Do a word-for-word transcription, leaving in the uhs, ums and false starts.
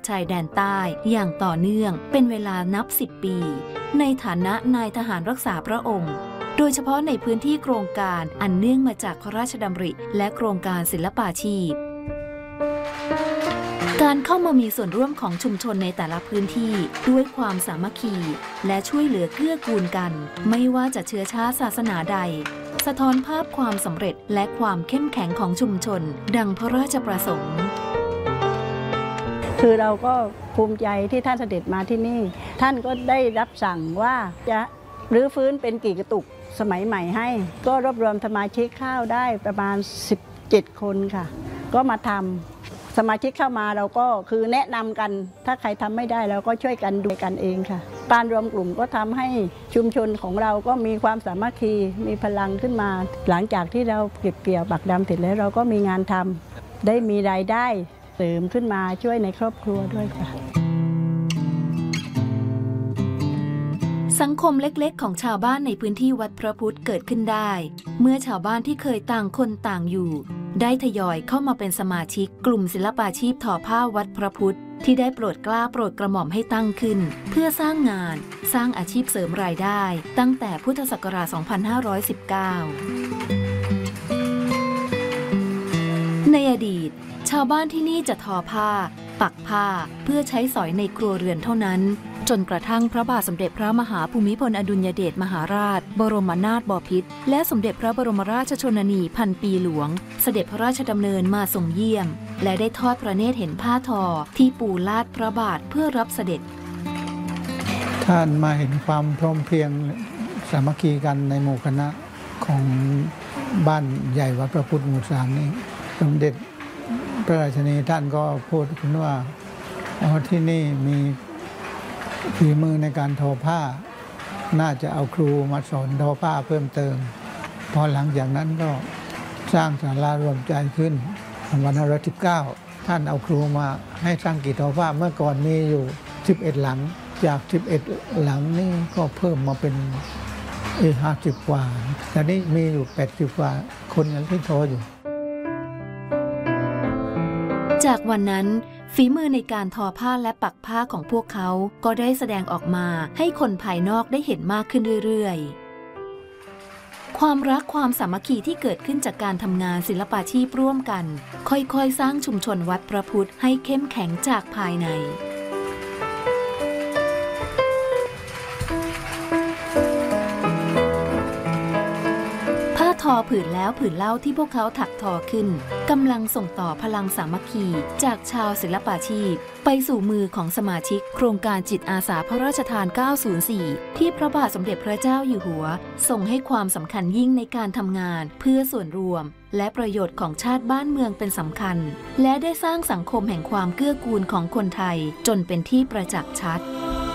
ชายแดนใต้อย่างต่อเนื่องเป็นเวลานับสิบปีในฐานะนายทหารรักษาพระองค์โดยเฉพาะในพื้นที่โครงการอันเนื่องมาจากพระราชดำริและโครงการศิลปาชีพการเข้ามามีส่วนร่วมของชุมชนในแต่ละพื้นที่ด้วยความสามัคคีและช่วยเหลือเกื้อกูลกันไม่ว่าจะเชื้อชาติศาสนาใดสะท้อนภาพความสำเร็จและความเข้มแข็งของชุมชนดังพระราชประสงค์คือเราก็ภูมิใจที่ท่านเสด็จมาที่นี่ท่านก็ได้รับสั่งว่าจะรื้อฟื้นเป็นกี่กระตุกสมัยใหม่ให้ก็รวบรวมสมาชิกเข้าได้ประมาณสิบเจ็ดคนค่ะก็มาทำสมาชิกเข้ามาเราก็คือแนะนำกันถ้าใครทำไม่ได้เราก็ช่วยกันดูกันเองค่ะการรวมกลุ่มก็ทำให้ชุมชนของเราก็มีความสามัคคีมีพลังขึ้นมาหลังจากที่เราเก็บเกี่ยวบักดำเสร็จแล้วเราก็มีงานทำได้มีรายได้เสริมขึ้นมาช่วยในครอบครัวด้วยค่ะสังคมเล็กๆของชาวบ้านในพื้นที่วัดพระพุทธเกิดขึ้นได้เมื่อชาวบ้านที่เคยต่างคนต่างอยู่ได้ทยอยเข้ามาเป็นสมาชิกกลุ่มศิลปาชีพทอผ้าวัดพระพุทธที่ได้โปรดเกล้าโปรดกระหม่อมให้ตั้งขึ้นเพื่อสร้างงานสร้างอาชีพเสริมรายได้ตั้งแต่พุทธศักราช สองพันห้าร้อยสิบเก้า ในอดีตชาวบ้านที่นี่จะทอผ้าปักผ้าเพื่อใช้สอยในครัวเรือนเท่านั้นจนกระทั่งพระบาทสมเด็จพระมหาภูมิพลอดุลยเดชมหาราชบรมนาถบพิตรและสมเด็จพระบรมราชชนนีพันปีหลวงเสด็จพระราชดำเนินมาทรงเยี่ยมและได้ทอดพระเนตรเห็นผ้าทอที่ปูลาดพระบาทเพื่อรับเสด็จท่านมาเห็นความพร้อมเพรียงสามัคคีกันในหมู่คณะของบ้านใหญ่วัดพระพุทธหมู่สามนี้สมเด็จพระราชินีท่านก็พูดขึ้นว่าอ๋อที่นี่มีฝีมือในการทอผ้าน่าจะเอาครูมาสอนทอผ้าเพิ่มเติมพอหลังจากนั้นก็สร้างศาลารวมใจขึ้นวันที่ห้าร้อยสิบเก้าท่านเอาครูมาให้สร้างกิจทอผ้าเมื่อก่อนมีอยู่สิบเอ็ดหลังจากสิบเอ็ดหลังนี่ก็เพิ่มมาเป็นห้าสิบกว่าแต่นี้มีอยู่แปดสิบกว่าคนยังที่ทออยู่จากวันนั้นฝีมือในการทอผ้าและปักผ้าของพวกเขาก็ได้แสดงออกมาให้คนภายนอกได้เห็นมากขึ้นเรื่อยๆความรักความสามัคคีที่เกิดขึ้นจากการทำงานศิลปาชีพร่วมกันค่อยๆสร้างชุมชนวัดพระพุทธให้เข้มแข็งจากภายในทอผืนแล้วผืนเล่าที่พวกเขาถักทอขึ้นกำลังส่งต่อพลังสามัคคีจากชาวศิลปาชีพไปสู่มือของสมาชิกโครงการจิตอาสาพระราชทานเก้าศูนย์สี่ที่พระบาทสมเด็จพระเจ้าอยู่หัวทรงให้ความสำคัญยิ่งในการทำงานเพื่อส่วนรวมและประโยชน์ของชาติบ้านเมืองเป็นสำคัญและได้สร้างสังคมแห่งความเกื้อกูลของคนไทยจนเป็นที่ประจักษ์ชัด